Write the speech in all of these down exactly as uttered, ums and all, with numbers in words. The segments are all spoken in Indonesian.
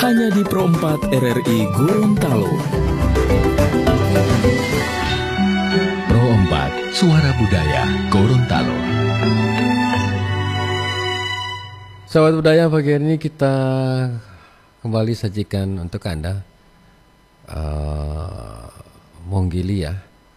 hanya di Pro empat R R I Gorontalo. Pro empat, Suara Budaya Gorontalo. Sahabat budaya, pagi hari ini kita kembali sajikan untuk Anda uh, Monggili ya,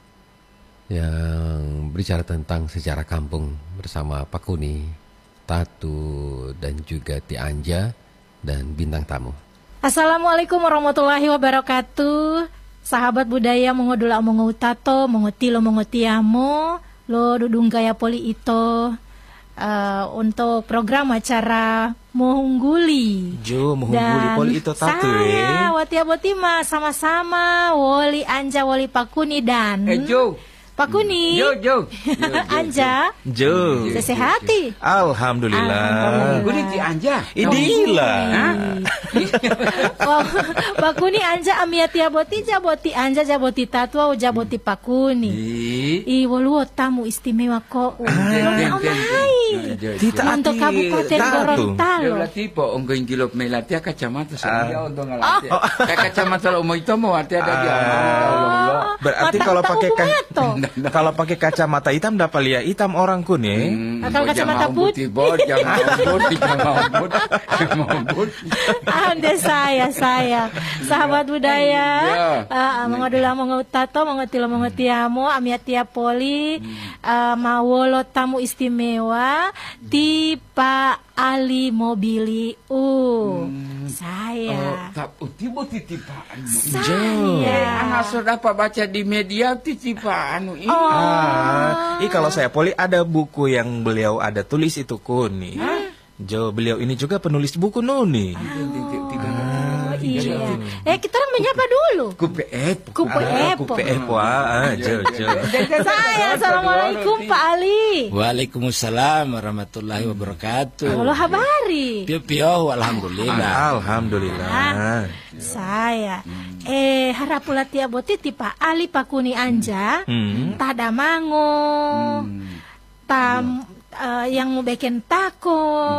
yang berbicara tentang sejarah kampung bersama Pak Kuni, Tatu, dan juga Ti Anja dan bintang tamu. Assalamualaikum warahmatullahi wabarakatuh. Sahabat budaya mongodula mongo tato, mongo tilo mongo tiamo, lo dudung gaya poli ito. Uh, untuk program acara Mongguli Jo, Mongguli poli itu tatu saya, Watia Botima, sama-sama Woli Anja, Woli Pakuni dan Eh Jo Pakuni Jo, Jo, Anja Jo, sesehati Alhamdulillah. Gue di Anja Idila Pakuni Anja amia tia boti jaboti Anja jaboti Tatwa jaboti Pakuni I woluo tamu istimewa ko untuk Kabupaten Gorontalo. Lati po onggoing kilop melati kacamata saya untuk ngalati. Kacamata lo mau itu mau arti ada dia. Berarti kalau pakai kalau pakai kacamata hitam dapat lihat hitam orang kuning. Kalau kacamata putih, jangan putih, jangan putih. Anda saya saya sahabat budaya. Mengodula mengotato mengotilo mengotiamo amia tia poli mawolo tamu istimewa di Pak Ali Mobili uh hmm. saya oh, tiba titipaan saya anak sudah dapat baca di media titipaan ini oh. ah, ini kalau saya poli ada buku yang beliau ada tulis itu Kuni huh? Jo, beliau ini juga penulis buku Noni. Oh, iya. Eh kita orang menyapa dulu. Kupe Epo. Kupe Epo. Kupe Epo. Ah, Jo, Jo. Saya, assalamualaikum Pak Ali. Waalaikumsalam warahmatullahi wabarakatuh. Halo habari. Pio-pio, alhamdulillah. Alhamdulillah. Ah, saya, eh harapula tia boti ti Pak Ali Pakuni Anja. Hmm. Tada mango. Hmm. Tam uh, yang mau bikin tako.